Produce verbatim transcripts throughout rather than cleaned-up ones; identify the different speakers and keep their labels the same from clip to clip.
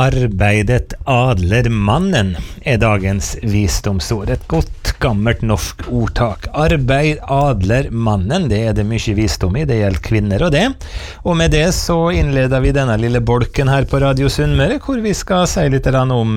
Speaker 1: Arbeidet adler mannen er dagens visdomsord. Et godt gammelt norsk ordtak. Arbeid adler mannen, det er det mye visdom i, det gjelder kvinner og det. Og med det så innleder vi denne lille bolken her på Radio Sunnmøre, hvor vi skal si litt om,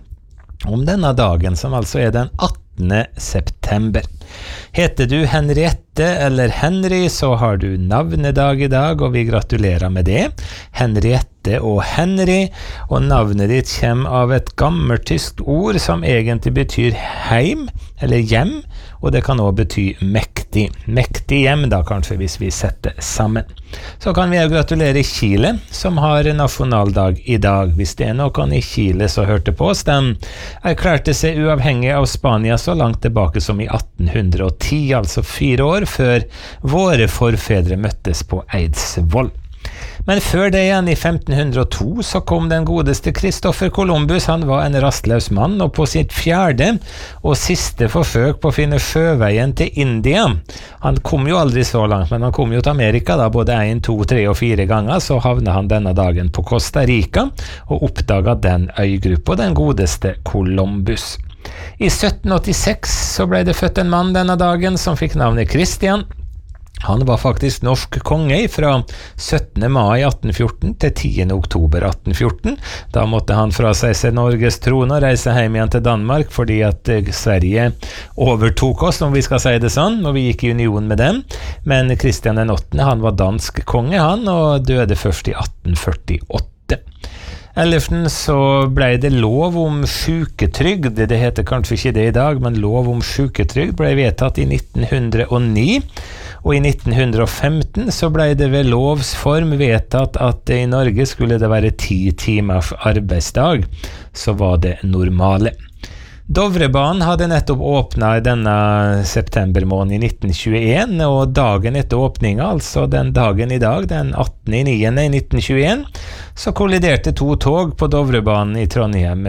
Speaker 1: om denne dagen, som altså er den attende september. Heter du Henriette eller Henry, så har du navnedag i dag, og vi gratulerer med det. Henriette og Henry, og navnet ditt kommer av et gammelt tysk ord som egentlig betyr heim, eller hjem, og det kan også bety mektig. Mektig hjem da, kanskje, hvis vi setter sammen. Så kan vi jo gratulere Chile, som har nasjonaldag i dag. Hvis det er noen i Chile som hørte på oss, de erklærte seg uavhengig av Spania så langt tilbake som i atten hundre og ti, altså fire år før våre forfedre møttes på Eidsvoll. Men før det igjen, i femten hundre og to, så kom den godeste Christopher Columbus. Han var en rastløs mann, og på sitt fjerde og siste forsøk på å finne sjøveien til India. Han kom jo aldri så langt, men han kom jo til Amerika da, både en, to, tre og fire ganger, så havnet han denne dagen på Costa Rica, og oppdaget den øygruppa, den godeste Columbus. I sytten åttiseks så ble det født en mann denne dagen som fikk navnet Christian. Han var faktisk norsk konge fra syttende mai atten fjorten til tiende oktober atten fjorten. Da måtte han fra seg seg Norges trone og reise hjem igjen til Danmark, fordi at Sverige overtok oss, om vi skal si det sånn, når vi gikk i union med dem. Men Kristian den åttende, han var dansk konge, han, og døde først i atten førtiåtte. Elleften så ble det lov om syketrygd, det heter kanskje ikke det i dag, men lov om syketrygd ble vedtatt i nitten hundre og ni, og i nitten hundre og femten så ble det ved lovs form vedtatt at i Norge skulle det være ti timers arbeidsdag, så var det normale. Dovrebanen hadde nettopp åpnet denne septembermåneden i nitten tjueen, og dagen etter åpningen, altså den dagen i dag, den attende september i nitten tjueen, så kolliderte to tog på Dovrebanen i Trondheim.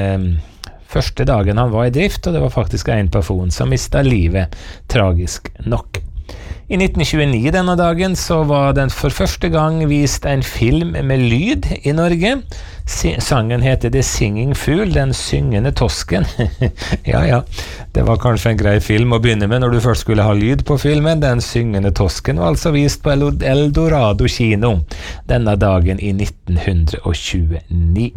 Speaker 1: Første dagen han var i drift, og det var faktisk en person som mistet livet, tragisk nok. I nitten tjueni denne dagen så var den for første gang vist en film med lyd i Norge. Sangen heter The Singing Fool, den syngende tosken. ja, ja, det var kanskje en grei film å begynne med når du først skulle ha lyd på filmen. Den syngende tosken var altså vist på Eldorado kino denne dagen i nitten tjueni.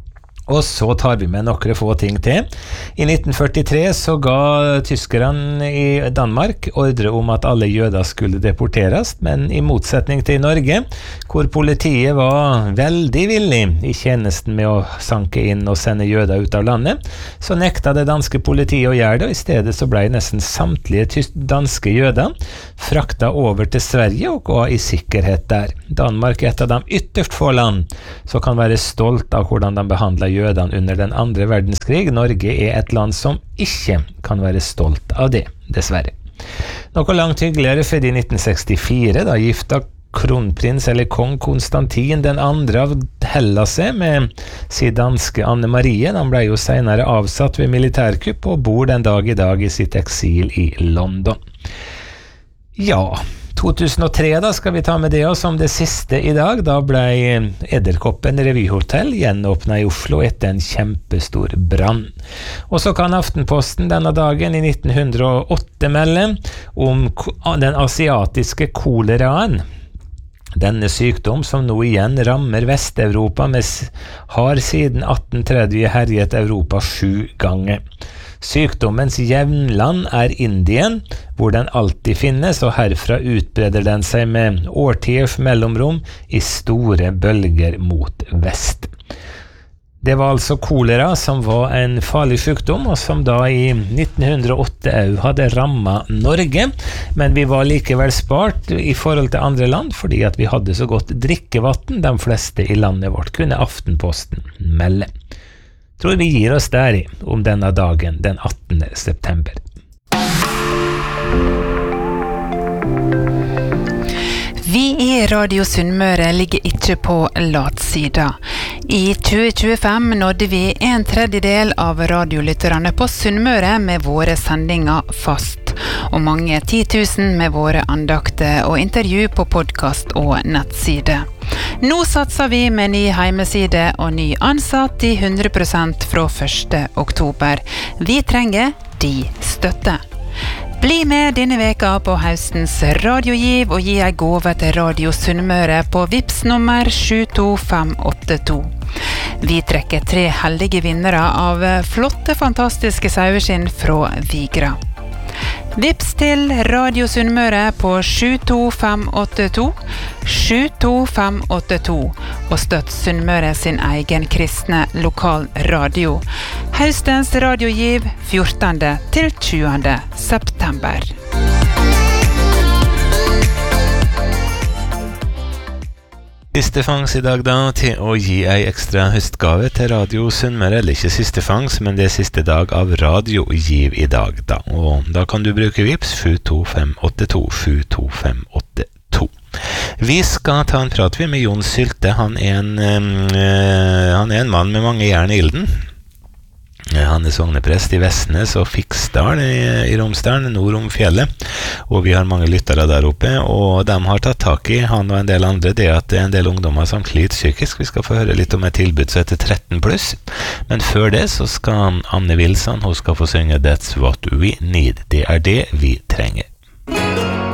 Speaker 1: Og så tar vi med noen få ting til. I nitten førtitre så ga tyskerne i Danmark ordre om at alle jøder skulle deporteres, men i motsetning til Norge, hvor politiet var veldig villig i tjenesten med å sanke inn og sende jøder ut av landet, så nekta det danske politiet å gjøre det, og i stedet så ble nesten samtlige danske jøder frakta over til Sverige og gå i sikkerhet der. Danmark er et av de ytterst få land som kan være stolt av hvordan de behandler jødene under den andre verdenskrig. Norge er et land som ikke kan være stolt av det, dessverre. Noe langt hyggeligere for i nitten sekstifire, da gifta kronprins eller kong Konstantin den andre av Hellas med sin danske Anne Marie. Han ble jo senere avsatt ved militærkupp og bor den dag i dag i sitt eksil i London. Ja, to tusen og tre da skal vi ta med det oss som det siste i dag. Da ble Edderkoppen revyhotell gjenåpnet i Oslo etter en kjempestor brann. Og så kan Aftenposten denne dagen i nitten hundre og åtte melde om den asiatiske koleraen. Denne sykdom som nå igjen rammer Vest-Europa, har siden atten tretti herjet Europa sju ganger. Sykdommens hjemland er Indien, hvor den alltid finnes, og herfra utbreder den seg med årtiers mellomrom i store bølger mot vest. Det var altså kolera som var en farlig sykdom, og som da i nitten hundre og åtte også hadde rammet Norge, men vi var likevel spart i forhold til andre land, fordi at vi hadde så godt drikkevatten, de fleste i landet vårt, kunne Aftenposten melde. Tror vi gir oss der i om denne dagen, den attende september.
Speaker 2: Vi i Radio Sunnmøre ligger ikke på latsida. I tjue tjuefem nådde vi en tredjedel av radiolytterne på Sunnmøre med våre sendinger fast, og mange titusen med våre andakter og intervju på podcast og nettside. Nå satser vi med ny heimeside og ny ansatt i hundre prosent fra første oktober. Vi trenger de støtte. Bli med denne veka på høstens radiogiv og gi ei gåve til Radio Sunnmøre på Vips nummer sju to fem åtte to. Vi trekker tre heldige vinnere av flotte, fantastiske saueskinn fra Vigra. Vips til Radio Sunnmøre på sju to fem åtte to, sju to fem åtte to, og støtt Sunnmøre sin egen kristne lokal radio. Høstens radiogiv fjortende til tjuende september.
Speaker 1: Siste fangs i dag da til å gi ei ekstra høstgave til Radio Sunnmøre, eller ikke siste fangs, men det er siste dag av radiogiv i dag da, og da kan du bruke Vips sju to fem åtte to, sju to fem åtte to. Vi skal ta en prat med Jon Sylte. Han er en, øh, han er en mann med mange jern i ilden. Han er sogneprest i Vestnes og Fiksdal i, i Romsdalen, nord om fjellet, og vi har mange lyttere der oppe, og de har tatt tak i, han og en del andre, det at det er en del ungdommer som sliter psykisk. Vi skal få høre litt om et tilbud som heter tretten pluss, men før det så skal Anne Wilson, hun skal få synge That's What We Need. Det er det vi trenger.